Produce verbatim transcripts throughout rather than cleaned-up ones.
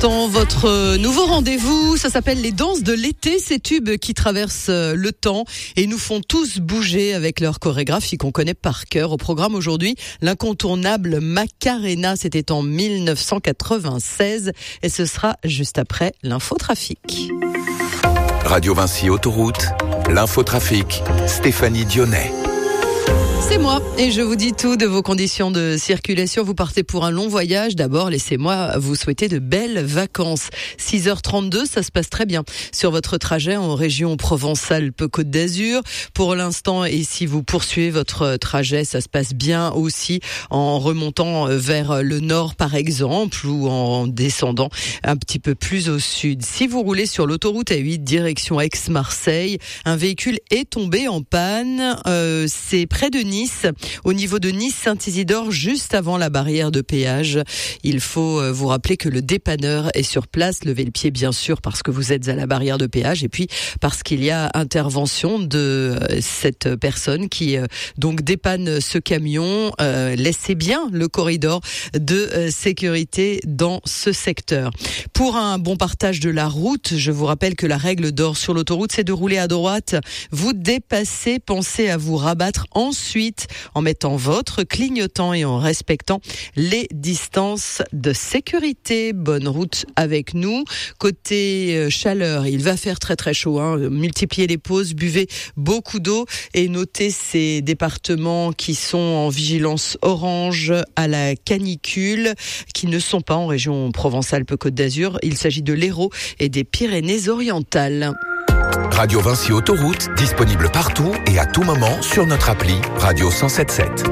l'instant, votre nouveau rendez-vous, ça s'appelle les danses de l'été, ces tubes qui traversent le temps et nous font tous bouger avec leur chorégraphie qu'on connaît par cœur. Au programme aujourd'hui, l'incontournable Macarena, c'était en mille neuf cent quatre-vingt-seize et ce sera juste après l'infotrafic. Radio Vinci Autoroute, l'infotrafic, Stéphanie Dionnet. C'est moi et je vous dis tout de vos conditions de circulation. Vous partez pour un long voyage. D'abord, laissez-moi vous souhaiter de belles vacances. six heures trente-deux, ça se passe très bien sur votre trajet en région Provence-Alpes-Côte d'Azur. Pour l'instant, et si vous poursuivez votre trajet, ça se passe bien aussi en remontant vers le nord par exemple ou en descendant un petit peu plus au sud. Si vous roulez sur l'autoroute A huit direction Aix-Marseille, un véhicule est tombé en panne. Euh, c'est près de Nice. Nice, au niveau de Nice-Saint-Isidore, juste avant la barrière de péage. Il faut vous rappeler que le dépanneur est sur place. Levez le pied, bien sûr, parce que vous êtes à la barrière de péage et puis parce qu'il y a intervention de cette personne qui donc dépanne ce camion. Euh, laissez bien le corridor de sécurité dans ce secteur. Pour un bon partage de la route, je vous rappelle que la règle d'or sur l'autoroute, c'est de rouler à droite. Vous dépassez, pensez à vous rabattre ensuite en mettant votre clignotant et en respectant les distances de sécurité. Bonne route avec nous. Côté chaleur, il va faire très très chaud. Hein. Multipliez les pauses, buvez beaucoup d'eau et notez ces départements qui sont en vigilance orange à la canicule, qui ne sont pas en région Provence-Alpes-Côte d'Azur. Il s'agit de l'Hérault et des Pyrénées-Orientales. Radio Vinci Autoroute, disponible partout et à tout moment sur notre appli Radio cent sept sept.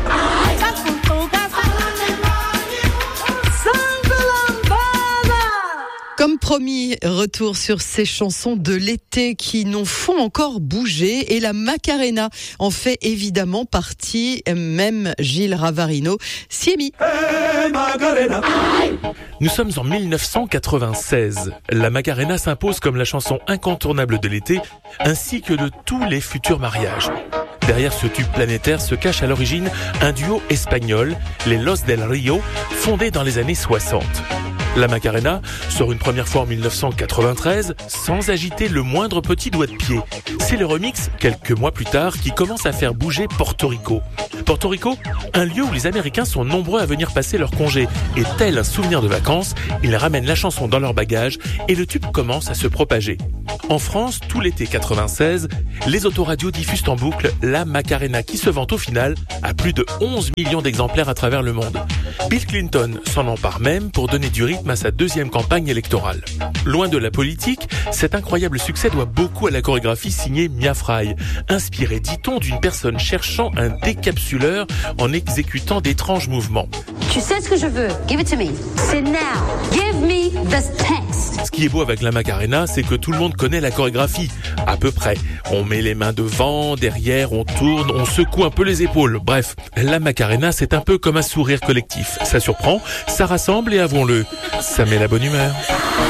Comme promis, retour sur ces chansons de l'été qui nous font encore bouger et la Macarena en fait évidemment partie, même Gilles Ravarino s'y est mis. Hey Macarena. Nous sommes en mille neuf cent quatre-vingt-seize. La Macarena s'impose comme la chanson incontournable de l'été ainsi que de tous les futurs mariages. Derrière ce tube planétaire se cache à l'origine un duo espagnol, les Los del Rio, fondé dans les années soixante. La Macarena sort une première fois en mille neuf cent quatre-vingt-treize sans agiter le moindre petit doigt de pied. C'est le remix, quelques mois plus tard, qui commence à faire bouger Porto Rico. Porto Rico, un lieu où les Américains sont nombreux à venir passer leurs congés. Et tel un souvenir de vacances, ils ramènent la chanson dans leur bagage et le tube commence à se propager. En France, tout l'été quatre-vingt-seize, les autoradios diffusent en boucle la Macarena qui se vend au final à plus de onze millions d'exemplaires à travers le monde. Bill Clinton s'en empare même pour donner du rythme à sa deuxième campagne électorale. Loin de la politique, cet incroyable succès doit beaucoup à la chorégraphie signée Mia Fry, inspirée, dit-on, d'une personne cherchant un décapsuleur en exécutant d'étranges mouvements. Tu sais ce que je veux, give it to me. C'est now. Give me the text. Ce qui est beau avec la Macarena, c'est que tout le monde connaît la chorégraphie, à peu près. On met les mains devant, derrière, on tourne, on secoue un peu les épaules. Bref, la Macarena, c'est un peu comme un sourire collectif. Ça surprend, ça rassemble et avouons-le, ça met la bonne humeur.